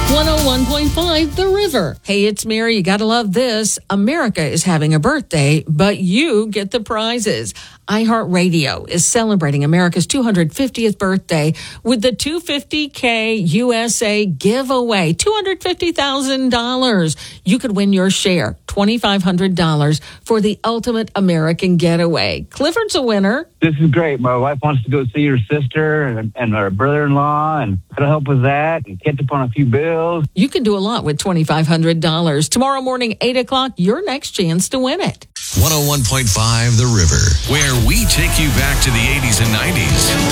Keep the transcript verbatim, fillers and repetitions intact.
one oh one point five The River. Hey, it's Mary. You gotta love this. America is having a birthday, but you get the prizes. iHeartRadio is celebrating America's two hundred fiftieth birthday with the two hundred fifty K U S A giveaway. two hundred fifty thousand dollars. You could win your share, two thousand five hundred dollars, for the ultimate American getaway. Clifford's a winner. This is great. My wife wants to go see her sister and, and her brother-in-law, and how to help with that and catch up on a few bills. You can do a lot with two thousand five hundred dollars. Tomorrow morning, eight o'clock, your next chance to win it. one oh one point five The River, where we take you back to the eighties and nineties.